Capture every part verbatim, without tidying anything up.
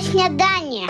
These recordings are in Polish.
śniadanie.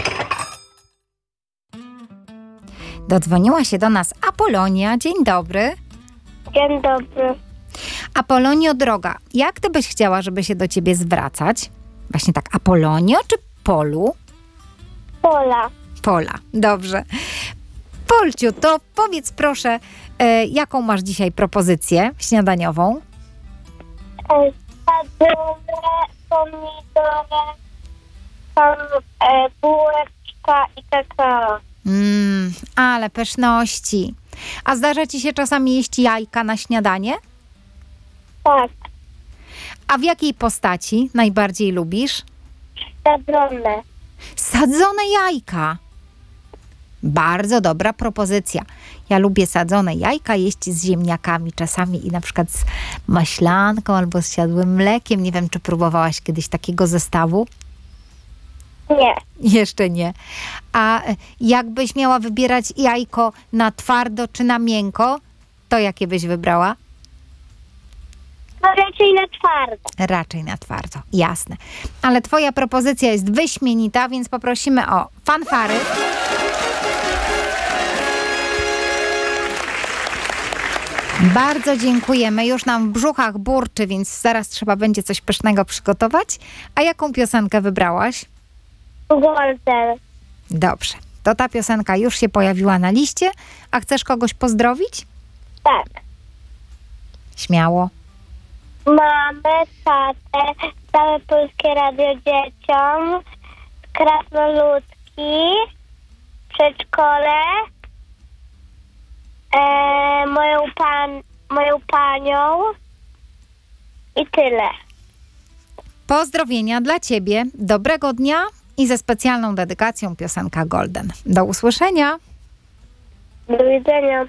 Dodzwoniła się do nas Apolonia. Dzień dobry. Dzień dobry. Apolonio droga, jak ty byś chciała, żeby się do ciebie zwracać? Właśnie tak, Apolonio czy Polu? Pola. Pola, dobrze. Polciu, to powiedz proszę, e, jaką masz dzisiaj propozycję śniadaniową? E, Sadzone, pomidory, tam e, bułeczka i kakao. Mmm, ale pyszności. A zdarza ci się czasami jeść jajka na śniadanie? Tak, A w jakiej postaci najbardziej lubisz? sadzone. Sadzone jajka. Bardzo dobra propozycja. Ja lubię sadzone jajka jeść z ziemniakami czasami i na przykład z maślanką albo z siadłym mlekiem. Nie wiem, czy próbowałaś kiedyś takiego zestawu? Nie, Jeszcze nie. A e, jakbyś miała wybierać jajko na twardo czy na miękko, to jakie byś wybrała? no raczej na twardo. Raczej na twardo, jasne. Ale twoja propozycja jest wyśmienita, więc poprosimy o fanfary. Bardzo dziękujemy. Już nam w brzuchach burczy, więc zaraz trzeba będzie coś pysznego przygotować. A jaką piosenkę wybrałaś? Golden. Dobrze. To ta piosenka już się pojawiła na liście. A chcesz kogoś pozdrowić? Tak. Śmiało. Mamę, tatę, całe Polskie Radio dzieciom, krasnoludki, przedszkole, e, moją, pan, moją panią i tyle. Pozdrowienia dla ciebie. Dobrego dnia i ze specjalną dedykacją piosenka Golden. Do usłyszenia. Do widzenia.